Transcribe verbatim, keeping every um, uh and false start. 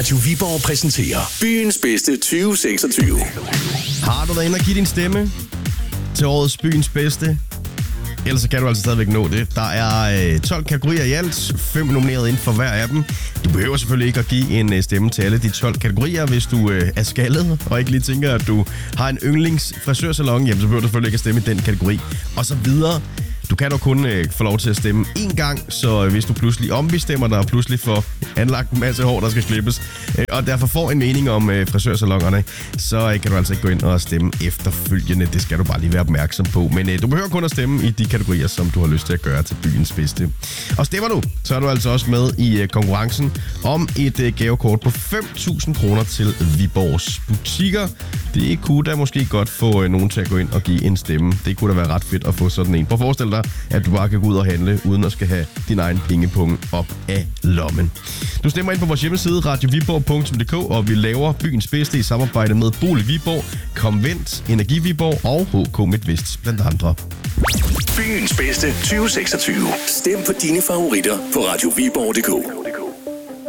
Radio Viborg præsenterer byens bedste tyve seksogtyve. Har du været inde og give din stemme til årets byens bedste? Ellers så kan du altså stadigvæk nå det. Der er øh, tolv kategorier i alt, fem nomineret inden for hver af dem. Du behøver selvfølgelig ikke at give en øh, stemme til alle de tolv kategorier, hvis du øh, er skaldet og ikke lige tænker, at du har en yndlings frisørsalon, jamen så behøver du selvfølgelig ikke at stemme i den kategori. Og så videre. Du kan dog kun øh, få lov til at stemme én gang, så øh, hvis du pludselig ombestemmer dig og pludselig får anlagt en masse hår, der skal klippes, øh, og derfor får en mening om øh, frisørsalongerne, så øh, kan du altså ikke gå ind og stemme efterfølgende. Det skal du bare lige være opmærksom på. Men øh, du behøver kun at stemme i de kategorier, som du har lyst til at gøre til byens bedste. Og stemmer du, så er du altså også med i øh, konkurrencen om et øh, gavekort på fem tusind kroner til Viborgs butikker. Det kunne da måske godt få øh, nogen til at gå ind og give en stemme. Det kunne da være ret fedt at få sådan en. Prøv at forestille dig, at du bare kan gå ud og handle, uden at skal have din egen pengepunkt op af lommen. Du stemmer ind på vores hjemmeside, radio viborg punktum d k, og vi laver byens bedste i samarbejde med Bolig Viborg, Convent, Energi Viborg og H K MidtVest blandt andre. Byens bedste tyve seksogtyve. Stem på dine favoritter på radio viborg punktum d k.